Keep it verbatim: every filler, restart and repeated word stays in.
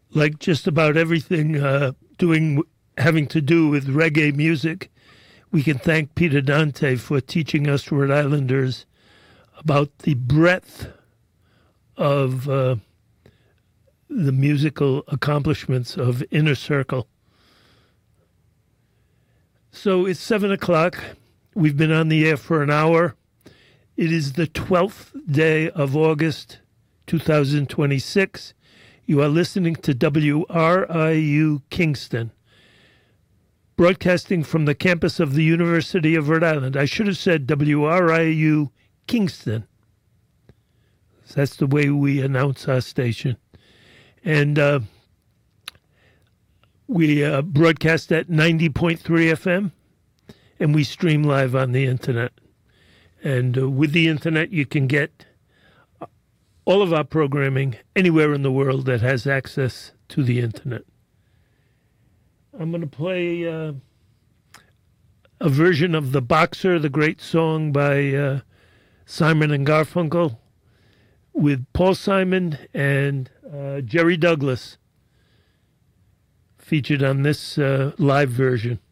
like just about everything uh, doing having to do with reggae music, we can thank Peter Dante for teaching us Rhode Islanders about the breadth of uh, the musical accomplishments of Inner Circle. So it's seven o'clock. We've been on the air for an hour. It is the twelfth day of August, two thousand twenty-six. You are listening to W R I U Kingston, broadcasting from the campus of the University of Rhode Island. I should have said W R I U Kingston. That's the way we announce our station. And uh, we uh, broadcast at ninety point three F M, and we stream live on the internet. And uh, with the internet, you can get all of our programming anywhere in the world that has access to the internet. I'm going to play uh, a version of The Boxer, the great song by uh, Simon and Garfunkel, with Paul Simon and uh, Jerry Douglas featured on this uh, live version.